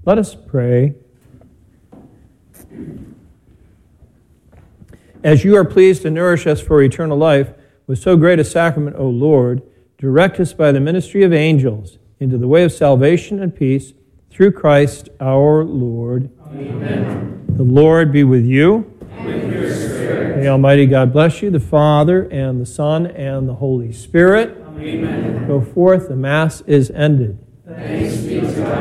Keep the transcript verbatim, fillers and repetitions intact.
Let us pray. As you are pleased to nourish us for eternal life with so great a sacrament, O Lord, direct us by the ministry of angels into the way of salvation and peace through Christ our Lord. Amen. The Lord be with you. And with your spirit. May Almighty God bless you, the Father, and the Son, and the Holy Spirit. Amen. Go forth, the Mass is ended. Thanks be to God.